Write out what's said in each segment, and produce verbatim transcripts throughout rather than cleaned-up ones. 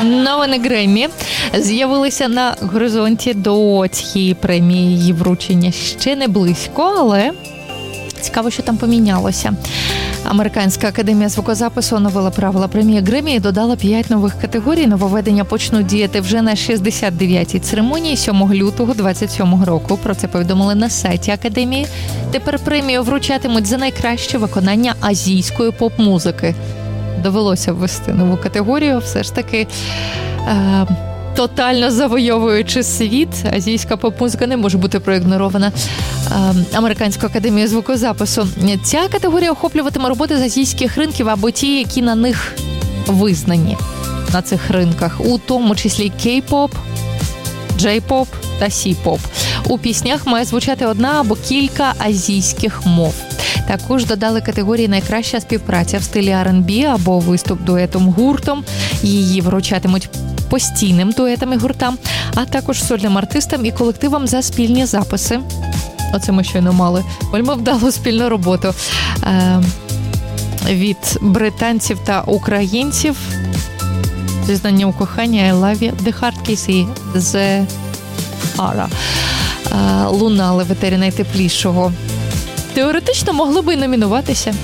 Новини Греммі з'явилися на горизонті до цієї премії. Її вручення ще не близько, але цікаво, що там помінялося. Американська академія звукозапису оновила правила премії Греммі і додала п'ять нових категорій. Нововведення почнуть діяти вже на шістдесят дев'ятій церемонії сьомого лютого двадцять сьомого року. Про це повідомили на сайті академії. Тепер премію вручатимуть за найкраще виконання азійської поп-музики. Довелося ввести нову категорію, все ж таки е, тотально завойовуючи світ, азійська поп-музика не може бути проігнорована е, Американською академією звукозапису. Ця категорія охоплюватиме роботи з азійських ринків або ті, які на них визнані, на цих ринках, у тому числі кей-поп, джей-поп та сі-поп. У піснях має звучати одна або кілька азійських мов. Також додали категорії «Найкраща співпраця в стилі ар енд бі» або «Виступ дуетом-гуртом». Її вручатимуть постійним дуетам і гуртам, а також сольним артистам і колективам за спільні записи. Оце ми щойно мали вельми вдалу спільну роботу е- від британців та українців. Зізнання у коханні «I love you», «The Hard Kiss» і «The Ara» е- лунали в етері найтеплішого. Теоретично могли би і номінуватися.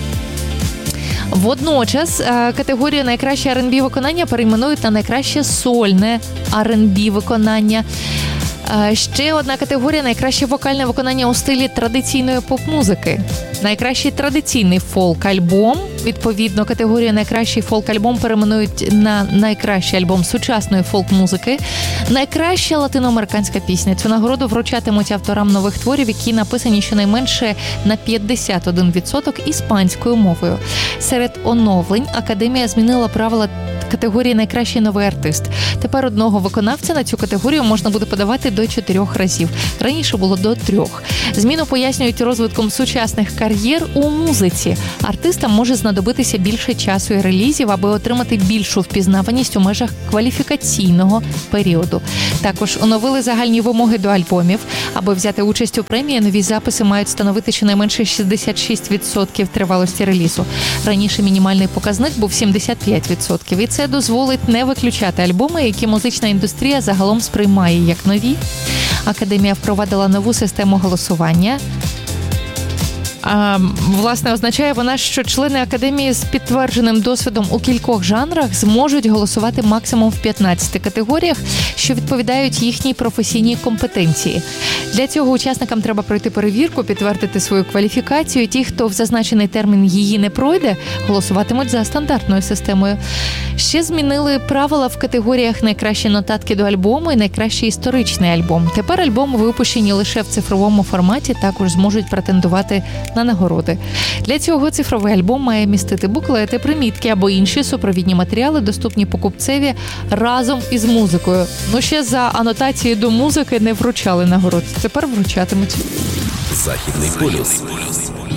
Водночас категорію «Найкраще ар енд бі виконання» перейменують на «Найкраще сольне ар енд бі виконання». Ще одна категорія «Найкраще вокальне виконання у стилі традиційної поп-музики». Найкращий традиційний фолк-альбом. Відповідно, категорію «Найкращий фолк-альбом» перейменують на «Найкращий альбом сучасної фолк-музики». Найкраща латиноамериканська пісня. Цю нагороду вручатимуть авторам нових творів, які написані щонайменше на п'ятдесят один відсоток іспанською мовою. Серед оновлень Академія змінила правила категорії «Найкращий новий артист». Тепер одного виконавця на цю категорію можна буде подавати до чотирьох разів. Раніше було до трьох. Зміну пояснюють розвитком сучасних кар'єр у музиці. Артистам може знадобитися більше часу і релізів, аби отримати більшу впізнаваність у межах кваліфікаційного періоду. Також оновили загальні вимоги до альбомів. Аби взяти участь у премії, нові записи мають становити щонайменше шістдесят шість відсотків тривалості релізу. Раніше мінімальний показник був сімдесят п'ять відсотків. І це дозволить не виключати альбоми, які музична індустрія загалом сприймає як нові. Академія впровадила нову систему голосування. А, власне, означає вона, що члени Академії з підтвердженим досвідом у кількох жанрах зможуть голосувати максимум в п'ятнадцяти категоріях, що відповідають їхній професійній компетенції. Для цього учасникам треба пройти перевірку, підтвердити свою кваліфікацію. Ті, хто в зазначений термін її не пройде, голосуватимуть за стандартною системою. Ще змінили правила в категоріях «Найкращі нотатки до альбому» і «Найкращий історичний альбом». Тепер альбоми, випущені лише в цифровому форматі, також зможуть претендувати на нагороди. Для цього цифровий альбом має містити буклети, примітки або інші супровідні матеріали, доступні покупцеві разом із музикою. Ну, ще за анотації до музики не вручали нагород. Тепер вручатимуть. Західний полюс.